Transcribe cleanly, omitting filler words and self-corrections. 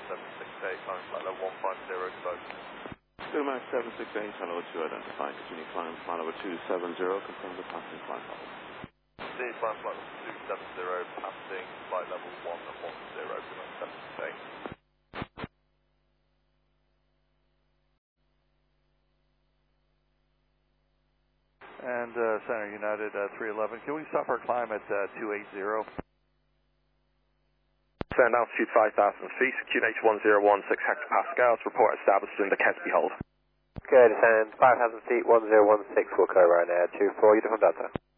768, climbing flight level 150 to both. Max 768, hello, 2 identified. Continue climb flight level 270, confirm the passing flight level. Continue climb flight level 270, passing flight level 110, Max 768. And Center United 311, can we stop our climb at 280? Send altitude 5,000 feet, QNH 1016 hectopascals, report established in the Kesby hold. Okay, descend 5,000 feet, 1016 will go right now, 24, Uniform Delta.